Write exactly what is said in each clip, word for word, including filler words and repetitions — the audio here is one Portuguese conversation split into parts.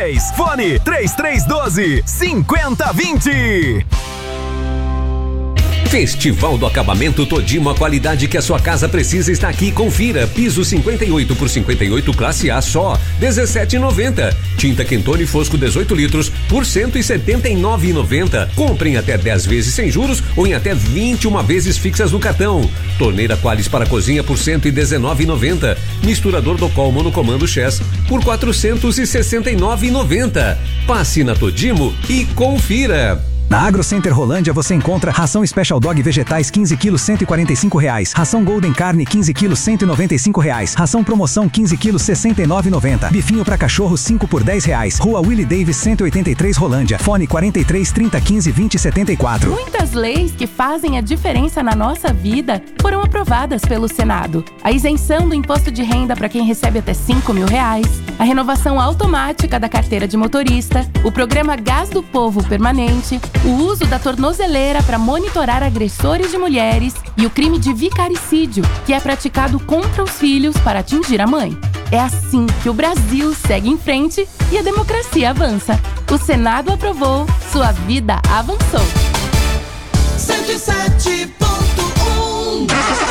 três. Fone três três um dois, cinco zero dois zero. Festival do Acabamento Todimo, a qualidade que a sua casa precisa está aqui. Confira. Piso cinquenta e oito por cinquenta e oito classe A só dezessete reais e noventa centavos. Tinta Quentone Fosco dezoito litros por cento e setenta e nove reais e noventa centavos. Compre em até dez vezes sem juros ou em até vinte e uma vezes fixas no cartão. Torneira Qualis para cozinha por cento e dezenove reais e noventa centavos. Misturador do Col Monocomando Chess por quatrocentos e sessenta e nove reais e noventa centavos. Passe na Todimo e confira. Na AgroCenter Rolândia você encontra ração Special Dog vegetais quinze quilos cento e quarenta e cinco reais, ração Golden Carne quinze quilos cento e noventa e cinco reais, ração Promoção quinze quilos sessenta e nove reais e noventa centavos, bifinho para cachorro cinco por dez reais, Rua Willie Davis cento e oitenta e três Rolândia, fone quarenta e três, trinta, quinze, vinte, setenta e quatro. Muitas leis que fazem a diferença na nossa vida foram aprovadas pelo Senado. A isenção do imposto de renda para quem recebe até cinco mil reais, a renovação automática da carteira de motorista, o programa Gás do Povo Permanente, o uso da tornozeleira para monitorar agressores de mulheres e o crime de vicaricídio, que é praticado contra os filhos para atingir a mãe. É assim que o Brasil segue em frente e a democracia avança. O Senado aprovou, sua vida avançou. cento e sete ponto um.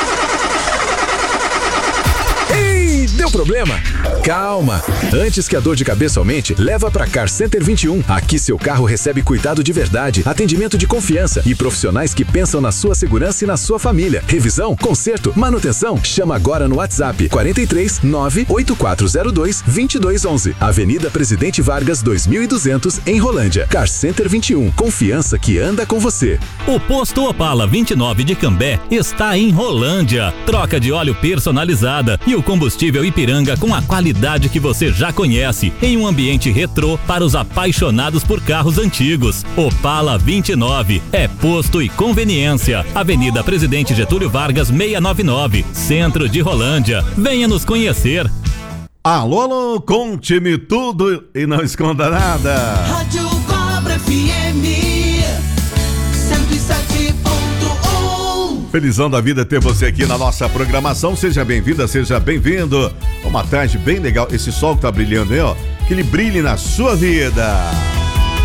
Ei, deu problema? Calma! Antes que a dor de cabeça aumente, leva pra Car Center vinte e um. Aqui seu carro recebe cuidado de verdade, atendimento de confiança e profissionais que pensam na sua segurança e na sua família. Revisão, conserto, manutenção. Chama agora no WhatsApp quarenta e três, nove oito quatro zero dois, dois dois um um. Avenida Presidente Vargas dois mil e duzentos, em Rolândia. Car Center vinte e um. Confiança que anda com você. O posto Opala vinte e nove de Cambé está em Rolândia. Troca de óleo personalizada e o combustível Ipiranga com a qualidade que você já conhece, em um ambiente retrô para os apaixonados por carros antigos. Opala vinte e nove é posto e conveniência. Avenida Presidente Getúlio Vargas seiscentos e noventa e nove, Centro de Rolândia. Venha nos conhecer. Alô, alô, conte-me tudo e não esconda nada. Rádio Cobra F M cento e sete ponto um. Felizão da vida ter você aqui na nossa programação. Seja bem-vinda, seja bem-vindo. Uma tarde bem legal. Esse sol que tá brilhando aí, ó, que ele brilhe na sua vida.